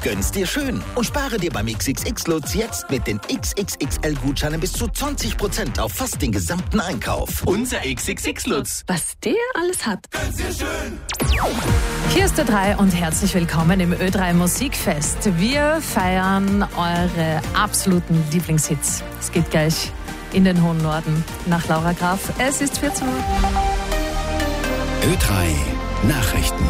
Gönn's dir schön und spare dir beim XXX-Lutz jetzt mit den XXXL-Gutscheinen bis zu 20% auf fast den gesamten Einkauf. Unser XXX-Lutz. Was der alles hat. Gönn's dir schön. Hier ist Ö3 und herzlich willkommen im Ö3 Musikfest. Wir feiern eure absoluten Lieblingshits. Es geht gleich in den hohen Norden nach Laura Graf. Es ist 14 Uhr. Ö3 Nachrichten.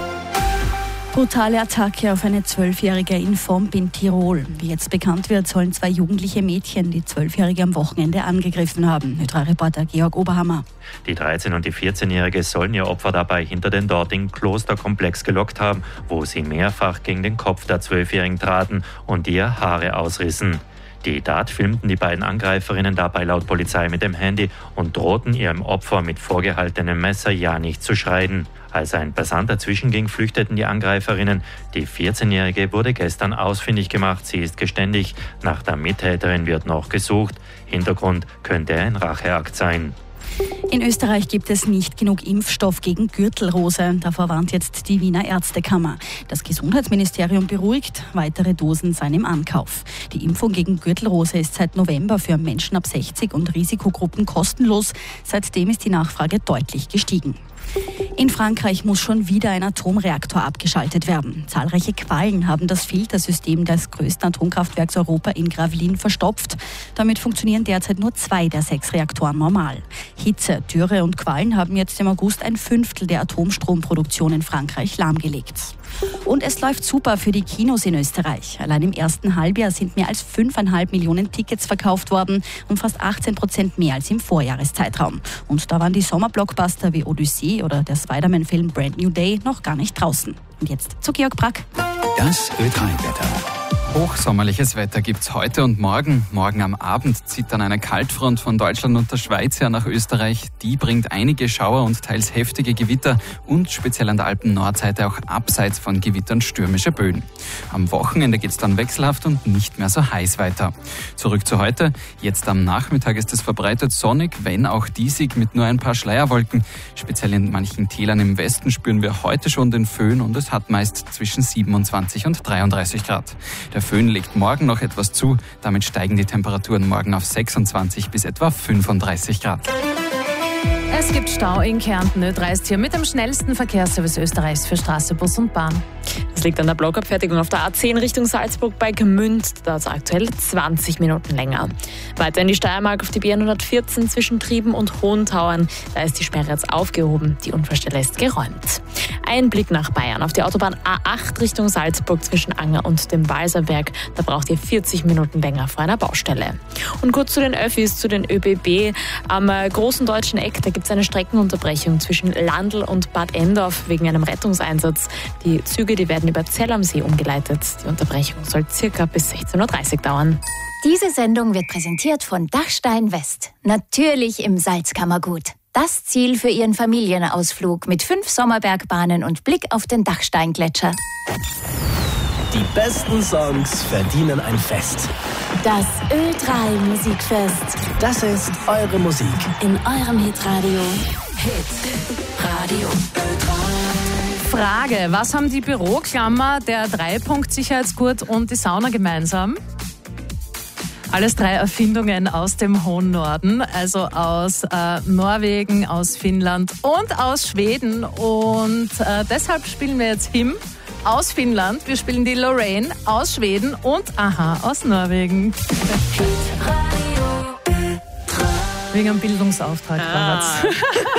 Brutale Attacke auf eine 12-Jährige in Vomp in Tirol. Wie jetzt bekannt wird, sollen 2 jugendliche Mädchen die 12-Jährige am Wochenende angegriffen haben. Ö3-Reporter Georg Oberhammer. Die 13- und die 14-Jährige sollen ihr Opfer dabei hinter den dortigen Klosterkomplex gelockt haben, wo sie mehrfach gegen den Kopf der 12-Jährigen traten und ihr Haare ausrissen. Die Tat filmten die beiden Angreiferinnen dabei laut Polizei mit dem Handy und drohten ihrem Opfer mit vorgehaltenem Messer ja nicht zu schreien. Als ein Passant dazwischen ging, flüchteten die Angreiferinnen. Die 14-Jährige wurde gestern ausfindig gemacht. Sie ist geständig. Nach der Mittäterin wird noch gesucht. Hintergrund könnte ein Racheakt sein. In Österreich gibt es nicht genug Impfstoff gegen Gürtelrose. Davor warnt jetzt die Wiener Ärztekammer. Das Gesundheitsministerium beruhigt, weitere Dosen seien im Ankauf. Die Impfung gegen Gürtelrose ist seit November für Menschen ab 60 und Risikogruppen kostenlos. Seitdem ist die Nachfrage deutlich gestiegen. In Frankreich muss schon wieder ein Atomreaktor abgeschaltet werden. Zahlreiche Quallen haben das Filtersystem des größten Atomkraftwerks Europa in Gravelines verstopft. Damit funktionieren derzeit nur 2 der 6 Reaktoren normal. Hitze, Dürre und Quallen haben jetzt im August 1/5 der Atomstromproduktion in Frankreich lahmgelegt. Und es läuft super für die Kinos in Österreich. Allein im ersten Halbjahr sind mehr als 5,5 Millionen Tickets verkauft worden und fast 18% mehr als im Vorjahreszeitraum. Und da waren die Sommerblockbuster wie Odyssee oder der Spider-Man-Film Brand New Day noch gar nicht draußen. Und jetzt zu Georg Brack. Das Ö3-Wetter. Hochsommerliches Wetter gibt's heute und morgen. Morgen am Abend zieht dann eine Kaltfront von Deutschland und der Schweiz her nach Österreich. Die bringt einige Schauer und teils heftige Gewitter und speziell an der Alpen-Nordseite auch abseits von Gewittern stürmische Böen. Am Wochenende geht's dann wechselhaft und nicht mehr so heiß weiter. Zurück zu heute. Jetzt am Nachmittag ist es verbreitet sonnig, wenn auch diesig mit nur ein paar Schleierwolken. Speziell in manchen Tälern im Westen spüren wir heute schon den Föhn und es hat meist zwischen 27 und 33 Grad. Der Föhn legt morgen noch etwas zu, damit steigen die Temperaturen morgen auf 26 bis etwa 35 Grad. Es gibt Stau in Kärnten. Ö3 ist hier mit dem schnellsten Verkehrsservice Österreichs für Straße, Bus und Bahn. Es liegt an der Blockabfertigung auf der A10 Richtung Salzburg bei Gmünd. Da dauert es aktuell 20 Minuten länger. Weiter in die Steiermark auf die B114 zwischen Trieben und Hohentauern. Da ist die Sperre jetzt aufgehoben. Die Unfallstelle ist geräumt. Ein Blick nach Bayern auf die Autobahn A8 Richtung Salzburg zwischen Anger und dem Walserberg. Da braucht ihr 40 Minuten länger vor einer Baustelle. Und kurz zu den Öffis, zu den ÖBB. Am großen deutschen Eck, da gibt es eine Streckenunterbrechung zwischen Landl und Bad Endorf wegen einem Rettungseinsatz. Die Züge, die werden über Zell am See umgeleitet. Die Unterbrechung soll circa bis 16.30 Uhr dauern. Diese Sendung wird präsentiert von Dachstein West. Natürlich im Salzkammergut. Das Ziel für Ihren Familienausflug mit 5 Sommerbergbahnen und Blick auf den Dachsteingletscher. Die besten Songs verdienen ein Fest. Das Ö3 Musikfest. Das ist eure Musik. In eurem Hitradio. Hitradio Ö3. Frage, was haben die Büroklammer, der 3-Punkt-Sicherheitsgurt und die Sauna gemeinsam? Alles 3 Erfindungen aus dem hohen Norden, also aus Norwegen, aus Finnland und aus Schweden. Und deshalb spielen wir jetzt Him aus Finnland. Wir spielen die Lorraine aus Schweden und Aha aus Norwegen. Wegen einem Bildungsauftrag damals.